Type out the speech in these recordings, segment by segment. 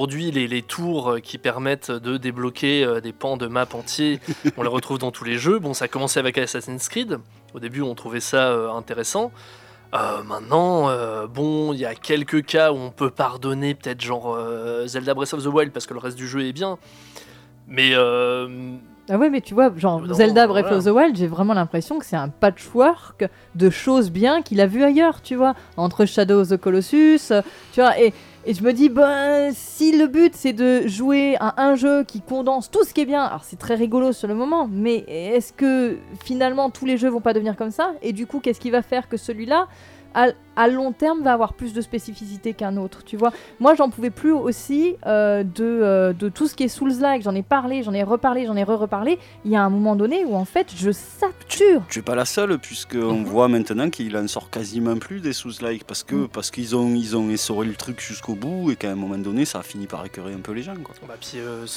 Aujourd'hui, les tours qui permettent de débloquer des pans de map entiers, on les retrouve dans tous les jeux. Bon, ça a commencé avec Assassin's Creed. Au début, on trouvait ça intéressant. Maintenant, bon, il y a quelques cas où on peut pardonner, peut-être genre Zelda Breath of the Wild, parce que le reste du jeu est bien. Mais Ah ouais, mais tu vois, genre Zelda Breath of the Wild, j'ai vraiment l'impression que c'est un patchwork de choses bien qu'il a vu ailleurs, tu vois, entre Shadow of the Colossus, tu vois, et je me dis, si le but c'est de jouer à un jeu qui condense tout ce qui est bien, alors c'est très rigolo sur le moment, mais est-ce que finalement tous les jeux vont pas devenir comme ça ? Et du coup, qu'est-ce qui va faire que celui-là, à long terme, va avoir plus de spécificité qu'un autre, tu vois ? Moi, j'en pouvais plus aussi de tout ce qui est Souls-like. J'en ai parlé, j'en ai reparlé, j'en ai re-reparlé. Il y a un moment donné où, en fait, je sature. Tu es pas la seule, puisqu'on voit maintenant qu'il en sort quasiment plus des Souls-like, parce qu'ils ont essoré le truc jusqu'au bout, et qu'à un moment donné, ça a fini par écœurer un peu les gens, quoi. Bah, puis,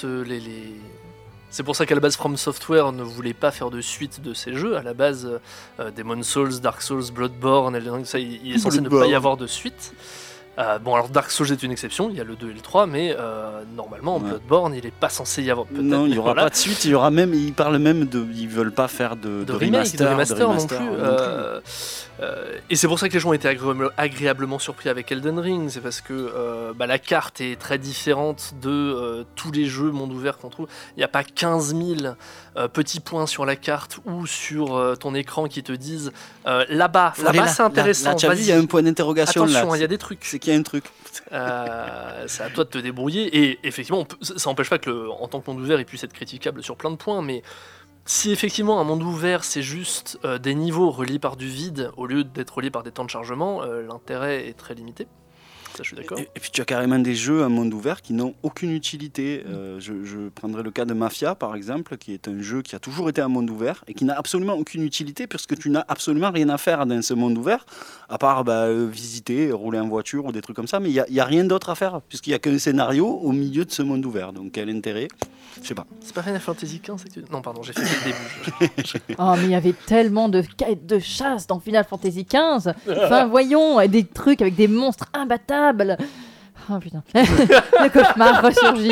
c'est pour ça qu'à la base From Software ne voulait pas faire de suite de ces jeux. À la base, Demon's Souls, Dark Souls, Bloodborne, Elden Ring, ça, il est censé ne pas y avoir de suite. Bon, alors Dark Souls est une exception, il y a le 2 et le 3, mais normalement, Bloodborne, il est pas censé y avoir. Non, il n'y aura pas de suite, il y aura même, ils parlent même de. Ils veulent pas faire de remake, de remaster non plus. Non plus. Et c'est pour ça que les gens ont été agréablement surpris avec Elden Ring, c'est parce que la carte est très différente de tous les jeux monde ouvert qu'on trouve. Il n'y a pas 15 000 petits points sur la carte ou sur ton écran qui te disent là-bas c'est intéressant. Là, tu as vu, il y a un point d'interrogation. Attention, il y a des trucs. C'est qu'il y a un truc. C'est à toi de te débrouiller. Et effectivement, ça n'empêche pas que en tant que monde ouvert, il puisse être critiquable sur plein de points, mais si effectivement un monde ouvert c'est juste des niveaux reliés par du vide au lieu d'être reliés par des temps de chargement, l'intérêt est très limité. Ça, je suis d'accord. Et puis tu as carrément des jeux à monde ouvert qui n'ont aucune utilité. Je prendrai le cas de Mafia par exemple, qui est un jeu qui a toujours été un monde ouvert et qui n'a absolument aucune utilité puisque tu n'as absolument rien à faire dans ce monde ouvert, à part visiter, rouler en voiture ou des trucs comme ça, mais il n'y a rien d'autre à faire puisqu'il n'y a qu'un scénario au milieu de ce monde ouvert. Donc quel intérêt ? Je sais pas. C'est pas Final Fantasy XV ? Non, pardon, j'ai fait le début. Oh, mais il y avait tellement de quêtes de chasse dans Final Fantasy XV. Enfin, voyons, des trucs avec des monstres imbattables. Oh putain, le cauchemar ressurgit.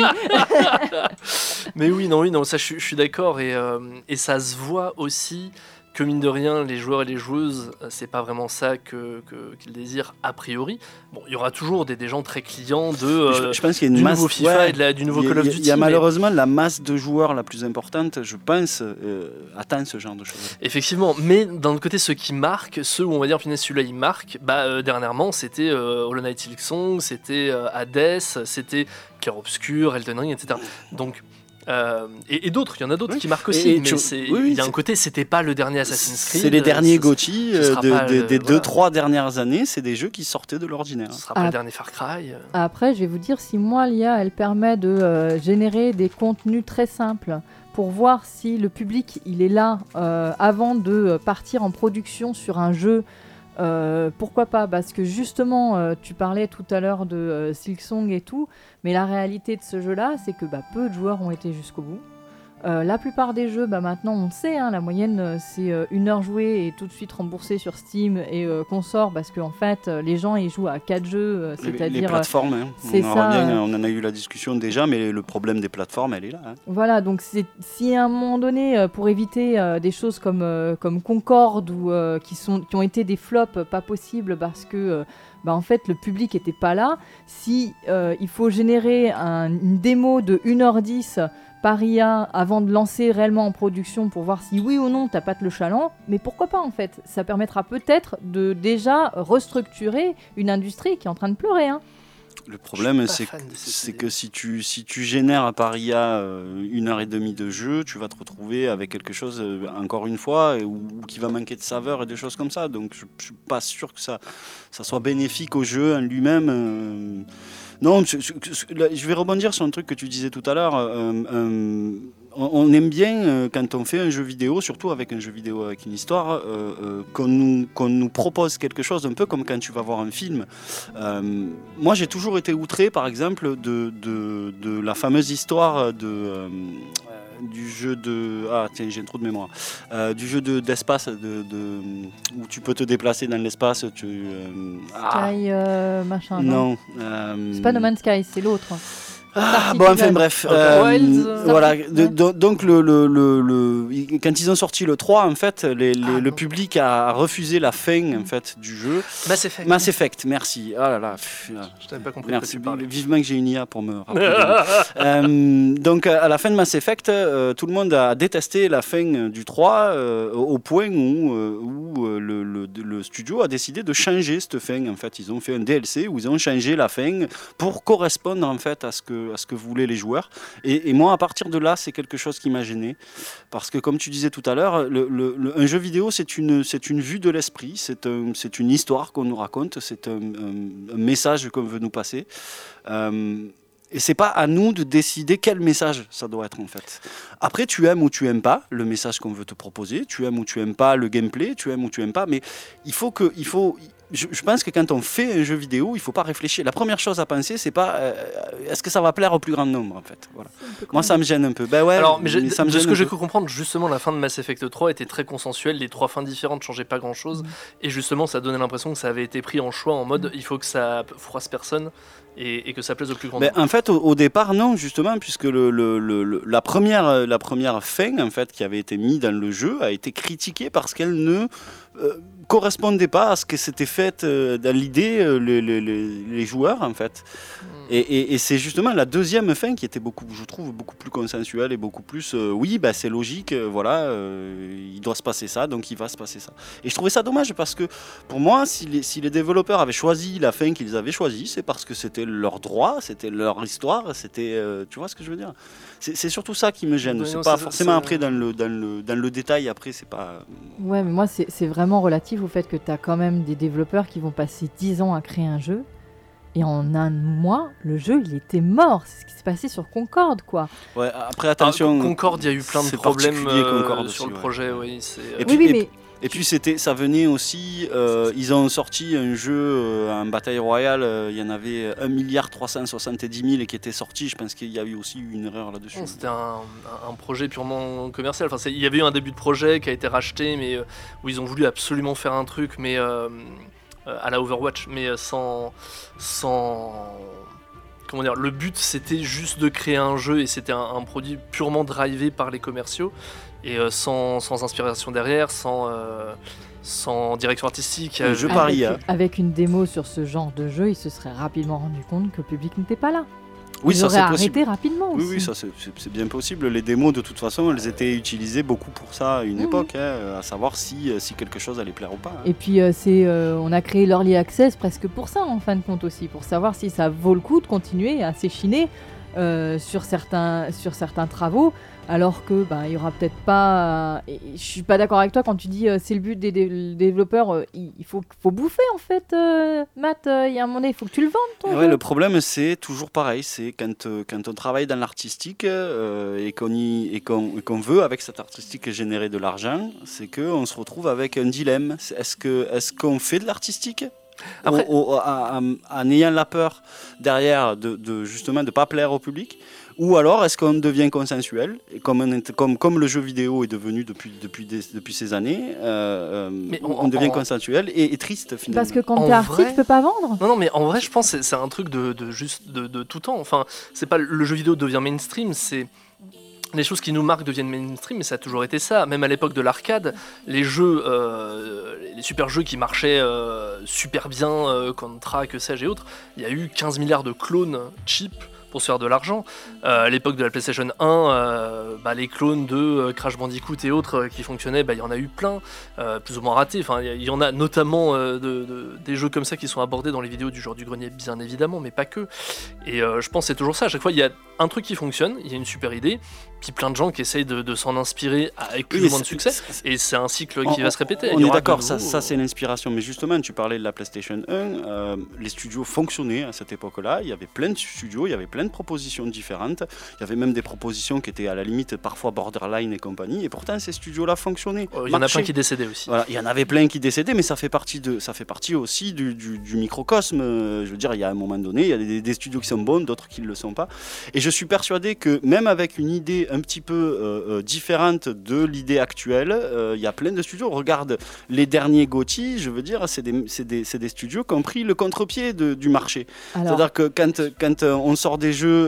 Mais oui, non, ça je suis d'accord et ça se voit aussi que mine de rien, les joueurs et les joueuses, c'est pas vraiment ça qu'ils désirent a priori. Bon, il y aura toujours des gens très clients je pense qu'il y a une masse, nouveau FIFA et du nouveau Call of Duty. Il y a malheureusement la masse de joueurs la plus importante, je pense, atteint ce genre de choses. Effectivement, mais d'un autre côté, ceux qui marquent, ceux où on va dire, celui-là il marque, dernièrement c'était Hollow Knight Silksong, c'était Hades, c'était Clair Obscur, Elden Ring, etc. Donc, et d'autres, il y en a d'autres qui marquent aussi, mais il y a un côté, c'était pas le dernier Assassin's Creed. C'est les derniers GOTY des 2-3 dernières années, c'est des jeux qui sortaient de l'ordinaire. Ce sera pas le dernier Far Cry. Après, je vais vous dire, si moi l'IA, elle permet de générer des contenus très simples pour voir si le public, il est là avant de partir en production sur un jeu. Pourquoi pas ? Parce que justement, tu parlais tout à l'heure de Silksong et tout, mais la réalité de ce jeu-là, c'est que peu de joueurs ont été jusqu'au bout. La plupart des jeux, maintenant on le sait, la moyenne c'est 1 heure jouée et tout de suite remboursée sur Steam et consort parce qu'en fait les gens ils jouent à 4 jeux, c'est-à-dire... Les plateformes, c'est on en a eu la discussion déjà, mais le problème des plateformes, elle est là. Voilà, donc si à un moment donné, pour éviter des choses comme Concorde ou qui ont été des flops pas possibles parce que... en fait, le public n'était pas là. Si il faut générer une démo de 1h10 par IA avant de lancer réellement en production pour voir si oui ou non t'as pas le chaland, mais pourquoi pas en fait ? Ça permettra peut-être de déjà restructurer une industrie qui est en train de pleurer. Le problème, c'est que si tu génères par IA 1h30 de jeu, tu vas te retrouver avec quelque chose, encore une fois, ou qui va manquer de saveur et des choses comme ça. Donc je ne suis pas sûr que ça soit bénéfique au jeu en lui-même. Non, je vais rebondir sur un truc que tu disais tout à l'heure. On aime bien, quand on fait un jeu vidéo, surtout avec un jeu vidéo avec une histoire, qu'on nous propose quelque chose, un peu comme quand tu vas voir un film. Moi, j'ai toujours été outré, par exemple, de la fameuse histoire du jeu de... Ah, tiens, j'ai un trou de mémoire. Du jeu d'espace, où tu peux te déplacer dans l'espace. Sky, machin. Non. C'est pas No Man's Sky, c'est l'autre. Bon, enfin bref, voilà. Donc quand ils ont sorti le 3, en fait, le public a refusé la fin en fait du jeu. Mass Effect, merci. Ah là là, je t'avais pas compris. Merci. Vivement que j'ai une IA pour me rappeler. Donc à la fin de Mass Effect, tout le monde a détesté la fin du 3 au point où le studio a décidé de changer cette fin. En fait, ils ont fait un DLC où ils ont changé la fin pour correspondre en fait à ce que voulaient les joueurs. Et moi, à partir de là, c'est quelque chose qui m'a gêné. Parce que, comme tu disais tout à l'heure, un jeu vidéo, c'est une vue de l'esprit, c'est une histoire qu'on nous raconte, c'est un message qu'on veut nous passer. Et c'est pas à nous de décider quel message ça doit être en fait. Après, tu aimes ou tu aimes pas le message qu'on veut te proposer, tu aimes ou tu aimes pas le gameplay, tu aimes ou tu aimes pas, mais je pense que quand on fait un jeu vidéo, il ne faut pas réfléchir. La première chose à penser, c'est pas est-ce que ça va plaire au plus grand nombre en fait. Voilà. Moi, ça me gêne un peu. Ben ouais, alors, de ce que j'ai pu comprendre, justement, la fin de Mass Effect 3 était très consensuelle. Les 3 fins différentes ne changeaient pas grand-chose. Et justement, ça donnait l'impression que ça avait été pris en choix en mode il faut que ça froisse personne et que ça plaise au plus grand nombre. En fait, au départ, non, justement, puisque la première fin en fait, qui avait été mise dans le jeu a été critiquée parce qu'elle ne correspondait pas à ce que s'était fait dans l'idée les joueurs en fait. Et c'est justement la deuxième fin qui était je trouve beaucoup plus consensuelle et beaucoup plus c'est logique, il doit se passer ça, donc il va se passer ça. Et je trouvais ça dommage parce que pour moi, si les développeurs avaient choisi la fin qu'ils avaient choisie, c'est parce que c'était leur droit, c'était leur histoire, c'était tu vois ce que je veux dire. C'est surtout ça qui me gêne. C'est pas forcément après dans le détail. Après, c'est pas. Ouais, mais moi c'est vraiment relatif au fait que tu as quand même des développeurs qui vont passer 10 ans à créer un jeu. Et en un mois, le jeu, il était mort. C'est ce qui s'est passé sur Concorde, quoi. Ouais, après, attention. Concorde, il y a eu plein de problèmes sur le projet. Oui, et puis, ça venait aussi... ils ont sorti un jeu en bataille royale. Il y en avait 1,370 milliard qui était sorti. Je pense qu'il y a eu aussi une erreur là-dessus. Non, c'était un projet purement commercial. Enfin, il y avait eu un début de projet qui a été racheté, mais où ils ont voulu absolument faire un truc, mais... à la Overwatch, mais sans comment dire, le but c'était juste de créer un jeu et c'était un produit purement drivé par les commerciaux et sans inspiration derrière, sans direction artistique. Jeu Paris. Avec une démo sur ce genre de jeu, ils se seraient rapidement rendu compte que le public n'était pas là. Oui, ça c'est possible. Arrêté rapidement aussi. Oui, ça c'est bien possible. Les démos, de toute façon, elles étaient utilisées beaucoup pour ça à une époque, à savoir si quelque chose allait plaire ou pas. Et puis on a créé l'Early Access presque pour ça, en fin de compte aussi, pour savoir si ça vaut le coup de continuer à s'échiner sur certains travaux, alors que il y aura peut-être pas. Et je suis pas d'accord avec toi quand tu dis c'est le but des développeurs. Il faut bouffer en fait, Matt. Il y a un moment donné, il faut que tu le vendes. Ton jeu. Le problème c'est toujours pareil, c'est quand on travaille dans l'artistique et qu'on veut avec cet artistique générer de l'argent, c'est qu'on se retrouve avec un dilemme. Est-ce qu'on fait de l'artistique? Après, en ayant la peur derrière de justement de pas plaire au public, ou alors est-ce qu'on devient consensuel et comme le jeu vidéo est devenu depuis ces années, on devient consensuel et triste finalement. Parce que quand t'es artiste, tu peux pas vendre. Non, mais en vrai, je pense que c'est un truc de tout temps. Enfin, c'est pas le jeu vidéo devient mainstream, c'est les choses qui nous marquent deviennent mainstream, mais ça a toujours été ça. Même à l'époque de l'arcade, les jeux, les super jeux qui marchaient super bien, Contra, que sais-je et autres, il y a eu 15 milliards de clones cheap pour se faire de l'argent. À l'époque de la PlayStation 1, les clones de Crash Bandicoot et autres qui fonctionnaient, il y en a eu plein, plus ou moins ratés. Enfin, il y en a notamment des jeux comme ça qui sont abordés dans les vidéos du Joueur du Grenier, bien évidemment, mais pas que. Et je pense que c'est toujours ça. À chaque fois, il y a un truc qui fonctionne, il y a une super idée, puis plein de gens qui essayent de s'en inspirer avec plus ou moins de succès, et c'est un cycle qui va se répéter. On est d'accord, ça c'est l'inspiration, mais justement, tu parlais de la PlayStation 1, les studios fonctionnaient à cette époque-là, il y avait plein de studios, il y avait plein de propositions différentes, il y avait même des propositions qui étaient à la limite parfois borderline et compagnie, et pourtant ces studios-là fonctionnaient. Il y en a plein qui décédaient aussi. Voilà, il y en avait plein qui décédaient, mais ça fait partie aussi du microcosme. Je veux dire, il y a un moment donné, il y a des studios qui sont bons, d'autres qui ne le sont pas. Et je suis persuadé que même avec une idée un petit peu différente de l'idée actuelle, il y a plein de studios. Regarde les derniers GOTY, je veux dire, c'est des studios qui ont pris le contre-pied du marché. C'est-à-dire que quand on sort des jeux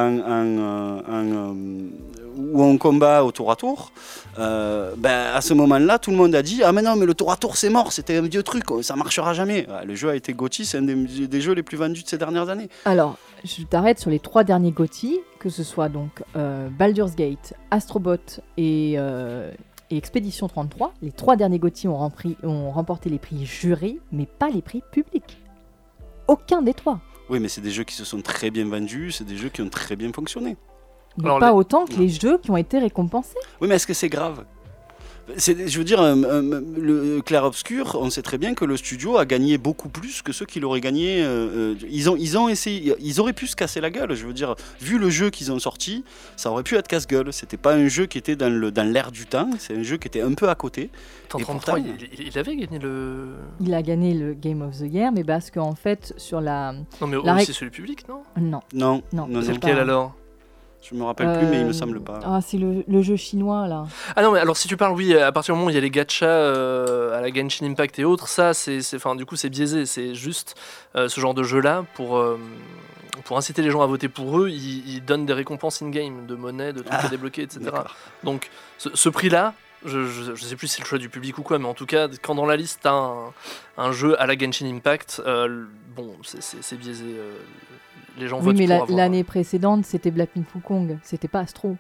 où on combat au tour à tour, à ce moment-là, tout le monde a dit « Ah mais non, mais le tour à tour c'est mort, c'était un vieux truc, ça marchera jamais ». Le jeu a été GOTY, c'est un des jeux les plus vendus de ces dernières années. Alors, je t'arrête sur les 3 derniers GOTY, que ce soit donc Baldur's Gate, Astro Bot et Expédition 33. Les 3 derniers GOTY ont remporté les prix jurés, mais pas les prix publics. Aucun des 3. Oui, mais c'est des jeux qui se sont très bien vendus, c'est des jeux qui ont très bien fonctionné. Mais alors, pas autant que les jeux qui ont été récompensés. Oui, mais est-ce que c'est grave ? Je veux dire, le clair-obscur, on sait très bien que le studio a gagné beaucoup plus que ceux qui l'auraient gagné. Ils ont essayé, ils auraient pu se casser la gueule. Je veux dire, vu le jeu qu'ils ont sorti, ça aurait pu être casse-gueule. C'était pas un jeu qui était dans l'air du temps, c'est un jeu qui était un peu à côté. Et pourtant, il avait gagné le. Il a gagné le Game of the Year, mais parce qu'en fait, sur la. Non, mais aussi celui public, non ? Non. C'est lequel alors ? Je me rappelle plus, mais il me semble pas. Ah, c'est le jeu chinois, là. Ah non, mais alors si tu parles, oui, à partir du moment où il y a les gachas à la Genshin Impact et autres, ça, du coup, c'est biaisé. C'est juste ce genre de jeu-là, pour inciter les gens à voter pour eux, ils donnent des récompenses in-game, de monnaie, de trucs à débloquer, etc. D'accord. Donc, ce prix-là, je sais plus si c'est le choix du public ou quoi, mais en tout cas, quand dans la liste, t'as un jeu à la Genshin Impact, c'est biaisé. Les gens votent mais pour avoir... l'année précédente, c'était Black Myth Wukong, c'était pas Astro.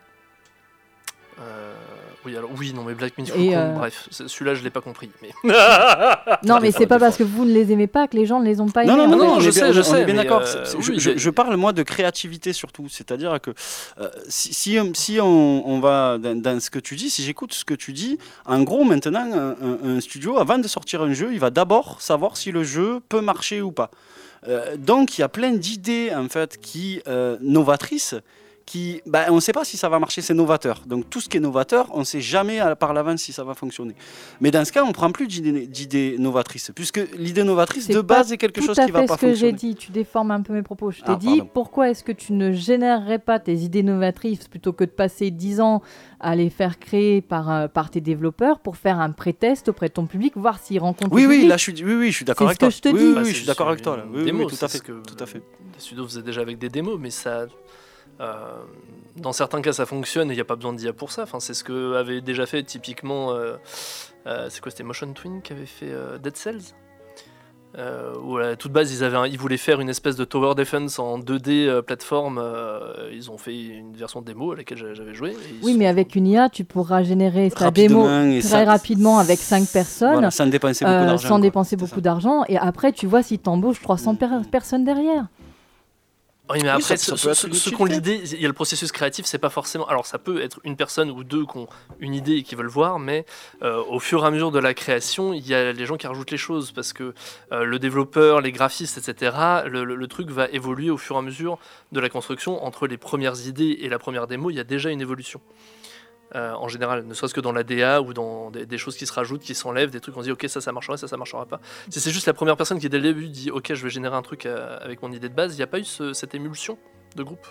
Mais Black Myth Wukong, bref, celui-là je l'ai pas compris. Mais... non, mais c'est pas parce que vous ne les aimez pas que les gens ne les ont pas aimés. Non, je sais, on est bien d'accord. Je parle moi de créativité surtout, c'est-à-dire que si on va dans ce que tu dis, si j'écoute ce que tu dis, en gros maintenant un studio avant de sortir un jeu, il va d'abord savoir si le jeu peut marcher ou pas. Donc il y a plein d'idées en fait novatrices. On ne sait pas si ça va marcher, c'est novateur. Donc tout ce qui est novateur, on ne sait jamais par l'avance si ça va fonctionner. Mais dans ce cas, on ne prend plus d'idées novatrices, puisque l'idée novatrice de base est quelque chose qui ne va pas fonctionner. C'est ce que j'ai dit, tu déformes un peu mes propos. Je t'ai dit, pourquoi est-ce que tu ne générerais pas tes idées novatrices plutôt que de passer 10 ans à les faire créer par tes développeurs pour faire un pré-test auprès de ton public, voir s'ils rencontrent le public. Là, je suis d'accord avec toi. C'est ce que je te dis. Oui, je suis d'accord avec toi. Oui, tout à fait. Les studios faisaient déjà avec des démos, mais ça... dans certains cas ça fonctionne et il n'y a pas besoin d'IA pour ça. Enfin, c'est ce que avait déjà fait typiquement c'était Motion Twin qui avait fait Dead Cells, où à toute base ils voulaient faire une espèce de tower defense en 2D plateforme. Ils ont fait une version démo à laquelle j'avais joué. Mais avec une IA tu pourras générer ta démo très rapidement avec 5 personnes, sans dépenser beaucoup d'argent. Et après tu vois si t'embauches 300 personnes derrière. Oui, mais après, ceux qui ont l'idée, il y a le processus créatif, c'est pas forcément... Alors, ça peut être une personne ou deux qui ont une idée et qui veulent voir, mais au fur et à mesure de la création, il y a les gens qui rajoutent les choses, parce que le développeur, les graphistes, etc., le truc va évoluer au fur et à mesure de la construction. Entre les premières idées et la première démo, il y a déjà une évolution. En général, ne serait-ce que dans la DA ou dans des choses qui se rajoutent, qui s'enlèvent, des trucs on se dit ok ça marchera, ça marchera pas. Si c'est juste la première personne qui dès le début dit ok je vais générer un truc avec mon idée de base, il n'y a pas eu cette émulsion de groupe.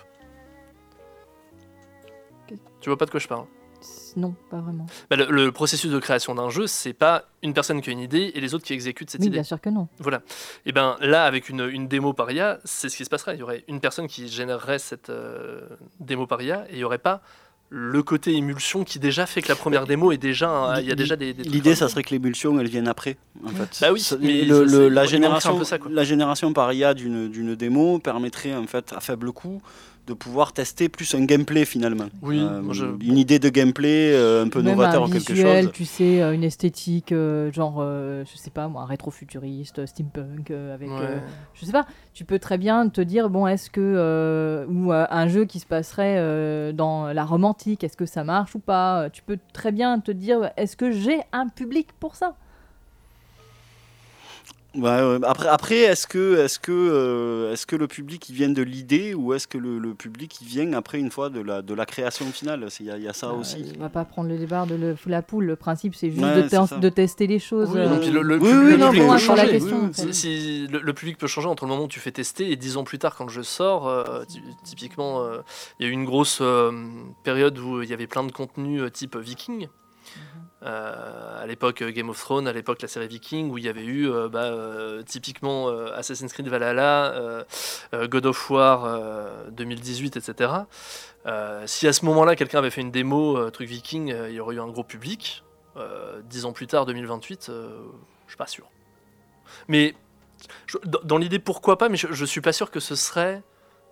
Tu vois pas de quoi je parle? Non, pas vraiment. Le processus de création d'un jeu, c'est pas une personne qui a une idée et les autres qui exécutent cette idée. Oui, bien sûr que non. Voilà. Et là, avec une démo par IA, c'est ce qui se passerait. Il y aurait une personne qui générerait cette démo par IA et il n'y aurait pas le côté émulsion qui déjà fait que la première démo est déjà... Il y a déjà des l'idée, ça serait que l'émulsion, elle vienne après, en fait. Bah oui, mais la génération par IA d'une démo permettrait, en fait, à faible coût, de pouvoir tester plus un gameplay finalement. Oui, une idée de gameplay un peu novateur en quelque chose. Tu sais, une esthétique genre, je sais pas moi, rétro-futuriste, steampunk, avec, je sais pas. Tu peux très bien te dire, bon, est-ce que ou un jeu qui se passerait dans la Rome antique, est-ce que ça marche ou pas? Tu peux très bien te dire, est-ce que j'ai un public pour ça? Ouais. Après, est-ce que le public il vient de l'idée ou est-ce que le public il vient après une fois de la création finale? Il y a ça aussi. On va pas prendre le débat de la poule. Le principe, c'est juste Ouais, de tester les choses. Oui, non, puis le non, public mais peut sur la changer. question, en fait. Si le public peut changer entre le moment où tu fais tester et 10 ans plus tard quand le jeu sort. Typiquement, il y a eu une grosse période où il y avait plein de contenus type Viking. À l'époque Game of Thrones, à l'époque la série Viking, où il y avait eu typiquement Assassin's Creed Valhalla, God of War 2018, etc. Si à ce moment-là quelqu'un avait fait une démo truc Viking, il y aurait eu un gros public. 10 ans plus tard, 2028, je suis pas sûr. Mais dans l'idée, pourquoi pas, mais je suis pas sûr que ce serait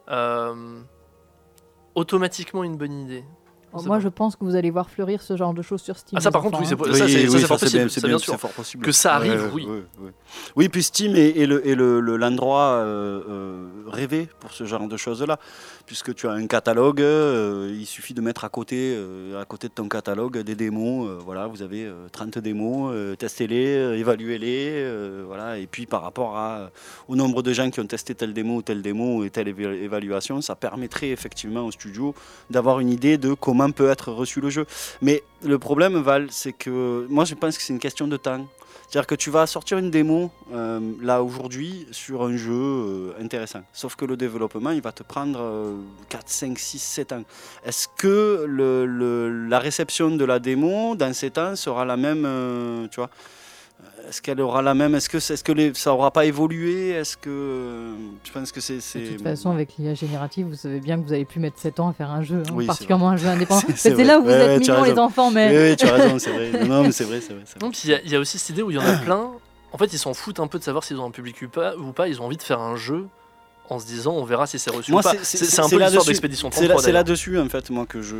automatiquement une bonne idée. Moi, je pense que vous allez voir fleurir ce genre de choses sur Steam. Ah, ça, par contre, oui, c'est fort possible. C'est bien sûr. Que ça arrive, oui. Oui, puis Steam est l'endroit rêvé pour ce genre de choses-là. Puisque tu as un catalogue, il suffit de mettre à côté de ton catalogue des démos. Voilà, vous avez 30 démos, testez-les, évaluez-les. Voilà. Et puis, par rapport au nombre de gens qui ont testé telle démo et telle évaluation, ça permettrait effectivement au studio d'avoir une idée de comment peut être reçu le jeu. Mais le problème, Val, c'est que moi je pense que c'est une question de temps. C'est-à-dire que tu vas sortir une démo là aujourd'hui sur un jeu intéressant. Sauf que le développement, il va te prendre 4, 5, 6, 7 ans. Est-ce que la réception de la démo dans 7 ans sera la même, tu vois? Est-ce qu'elle aura la même? Est-ce que ça n'aura pas évolué? Est-ce que je pense que c'est... De toute façon, avec l'IA générative, vous savez bien que vous avez pu mettre 7 ans à faire un jeu, Oui, particulièrement un jeu indépendant. C'est là où vous êtes tu as mignons, raison. les enfants, mais... Oui, tu as raison, c'est vrai. Non, mais c'est vrai. Non, puis il y a aussi cette idée où il y en a plein. En fait, ils s'en foutent un peu de savoir s'ils ont un public ou pas. Ils ont envie de faire un jeu en se disant on verra si c'est reçu ou pas. C'est un peu l'histoire d'Expédition 33. C'est là-dessus en fait moi que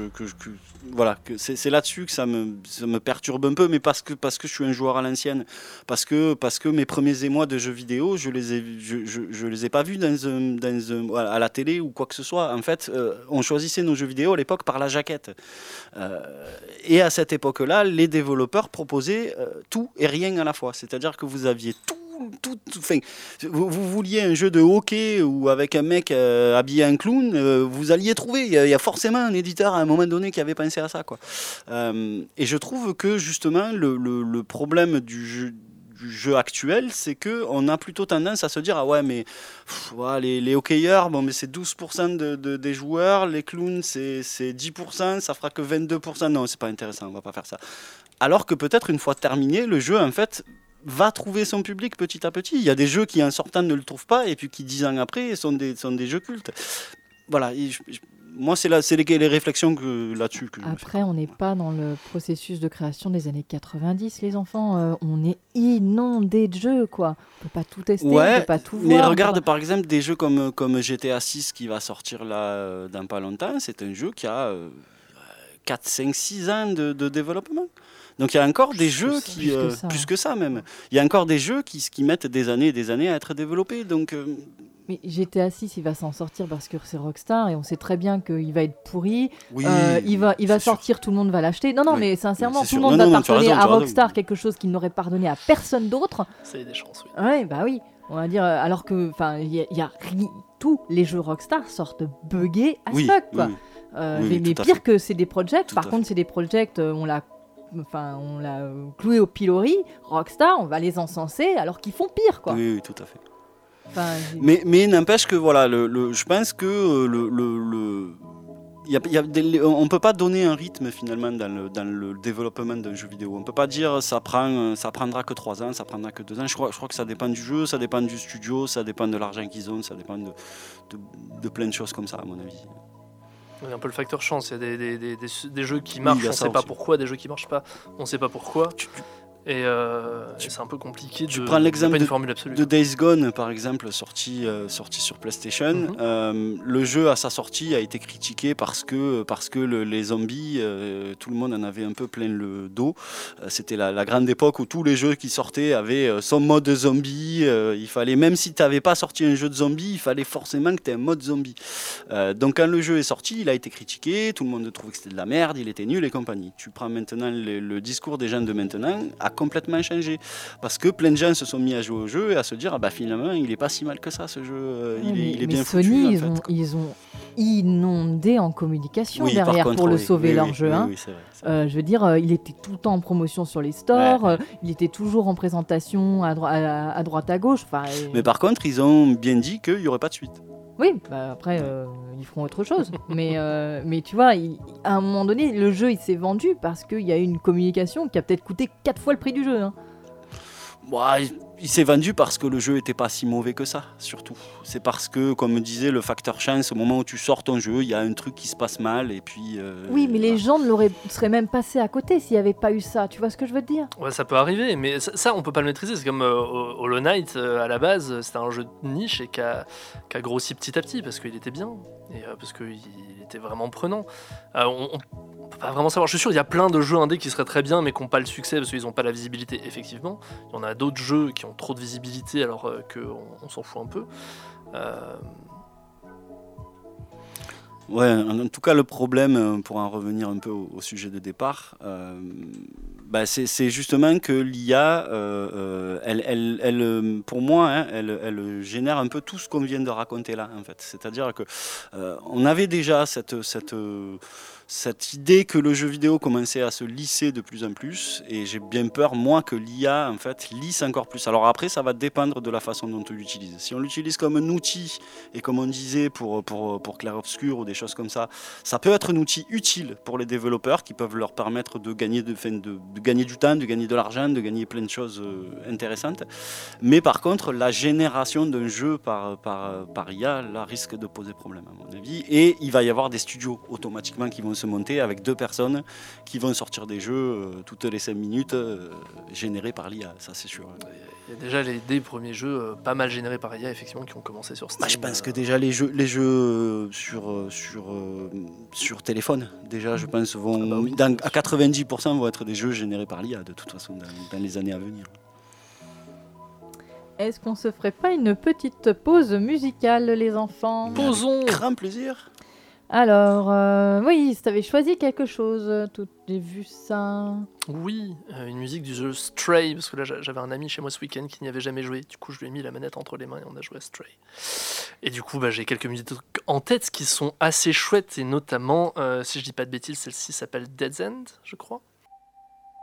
c'est là-dessus que ça me perturbe un peu, mais parce que je suis un joueur à l'ancienne, parce que mes premiers émois de jeux vidéo je les ai pas vus à la télé ou quoi que ce soit. En fait, on choisissait nos jeux vidéo à l'époque par la jaquette, et à cette époque-là les développeurs proposaient tout et rien à la fois, c'est-à-dire que vous aviez tout. Enfin, vous vouliez un jeu de hockey ou avec un mec habillé en clown, vous alliez trouver. Il y a forcément un éditeur à un moment donné qui avait pensé à ça, quoi. Et je trouve que justement le problème du jeu actuel, c'est que on a plutôt tendance à se dire ah ouais mais les hockeyeurs, bon mais c'est 12% des joueurs, les clowns c'est 10%, ça fera que 22%. Non, c'est pas intéressant, on va pas faire ça. Alors que peut-être une fois terminé, le jeu en fait va trouver son public petit à petit. Il y a des jeux qui en sortant ne le trouvent pas et puis qui 10 ans après sont des jeux cultes. Voilà, moi c'est les réflexions là-dessus. Après, on n'est pas dans le processus de création des années 90, les enfants. On est inondés de jeux, quoi. On peut pas tout tester, on peut pas tout voir. Mais regarde par exemple des jeux comme GTA 6 qui va sortir là dans pas longtemps. C'est un jeu qui a 4, 5, 6 ans de développement. Donc il y a encore des jeux qui... plus que ça même. Il y a encore des jeux qui mettent des années et des années à être développés. Donc, Mais GTA 6, il va s'en sortir parce que c'est Rockstar et on sait très bien qu'il va être pourri. Oui, il va sortir, sûr. Tout le monde va l'acheter. Non, oui. mais sincèrement, tout sûr. le monde va pardonner à Rockstar raison. quelque chose qu'il n'aurait pardonné à personne d'autre. Ça y a des chances, oui. Ouais, bah oui. On va dire, alors que tous les jeux Rockstar sortent buggés as fuck, quoi. Mais pire que c'est des projects. Par contre, c'est des projects, on l'a cloué au pilori. Rockstar, on va les encenser alors qu'ils font pire, quoi. Oui, tout à fait. Enfin, mais n'empêche que voilà, je pense que on peut pas donner un rythme finalement dans le développement d'un jeu vidéo. On peut pas dire ça prendra que 3 ans, ça prendra que 2 ans. Je crois que ça dépend du jeu, ça dépend du studio, ça dépend de l'argent qu'ils ont, ça dépend de plein de choses comme ça à mon avis. Il y a un peu le facteur chance. Il y a des jeux qui marchent, on ne sait pas pourquoi, des jeux qui marchent pas, on ne sait pas pourquoi. Et c'est un peu compliqué de prends l'exemple pas une formule absolue. De Days Gone par exemple, sorti sur PlayStation. Le jeu à sa sortie a été critiqué parce que les zombies, tout le monde en avait un peu plein le dos. C'était la grande époque où tous les jeux qui sortaient avaient son mode zombie. Il fallait, même si tu n'avais pas sorti un jeu de zombie, il fallait forcément que tu aies un mode zombie. Donc quand le jeu est sorti, il a été critiqué, tout le monde trouvait que c'était de la merde, il était nul et compagnie. Tu prends maintenant le discours des gens de maintenant, à complètement changé. Parce que plein de gens se sont mis à jouer au jeu et à se dire finalement, il est pas si mal que ça, ce jeu. Il est bien Sony, foutu. Ils ont inondé en communication oui, derrière contre, pour le sauver leur jeu. Oui, c'est vrai. Je veux dire, il était tout le temps en promotion sur les stores, il était toujours en présentation à droite à gauche. Mais par contre, ils ont bien dit qu'il n'y aurait pas de suite. Oui, après, ils feront autre chose. mais tu vois, à un moment donné, le jeu, il s'est vendu parce qu'il y a eu une communication qui a peut-être coûté 4 fois le prix du jeu. Hein. Il s'est vendu parce que le jeu n'était pas si mauvais que ça, surtout. C'est parce que, comme me disait le facteur chance, au moment où tu sors ton jeu, il y a un truc qui se passe mal et puis... oui, mais les gens seraient même passés à côté s'il n'y avait pas eu ça. Tu vois ce que je veux te dire ? Ouais, ça peut arriver, mais ça, on peut pas le maîtriser. C'est comme Hollow Knight, à la base, c'était un jeu de niche et qui a grossi petit à petit parce qu'il était bien et parce qu'il était vraiment prenant. On peut pas vraiment savoir. Je suis sûr, il y a plein de jeux indés qui seraient très bien mais qui n'ont pas le succès parce qu'ils n'ont pas la visibilité, effectivement. Il y en a d'autres jeux qui ont trop de visibilité alors qu'on s'en fout un peu. Ouais, en tout cas, le problème, pour en revenir un peu au sujet de départ, c'est justement que l'IA, pour moi, elle génère un peu tout ce qu'on vient de raconter là, en fait. C'est-à-dire que on avait déjà cette idée que le jeu vidéo commençait à se lisser de plus en plus, et j'ai bien peur, moi, que l'IA, en fait, lisse encore plus. Alors après, ça va dépendre de la façon dont on l'utilise. Si on l'utilise comme un outil, et comme on disait, pour clair-obscur ou des choses comme ça peut être un outil utile pour les développeurs qui peuvent leur permettre de gagner, de gagner du temps, de gagner de l'argent, de gagner plein de choses intéressantes. Mais par contre, la génération d'un jeu par IA, là, risque de poser problème, à mon avis. Et il va y avoir des studios automatiquement qui vont se monter avec 2 personnes qui vont sortir des jeux toutes les 5 minutes générés par l'IA, ça c'est sûr. Il y a déjà des premiers jeux pas mal générés par IA effectivement qui ont commencé sur Steam. Je pense que déjà les jeux sur téléphone, déjà je pense à 90% vont être des jeux générés par l'IA de toute façon dans les années à venir. Est-ce qu'on se ferait pas une petite pause musicale, les enfants ? Posons. Grand plaisir. Alors, oui, si t'avais choisi quelque chose, j'ai vu ça. Oui, une musique du jeu Stray, parce que là j'avais un ami chez moi ce week-end qui n'y avait jamais joué, du coup je lui ai mis la manette entre les mains et on a joué à Stray. Et du coup j'ai quelques musiques en tête qui sont assez chouettes, et notamment, si je dis pas de bêtises, celle-ci s'appelle Dead's End, je crois.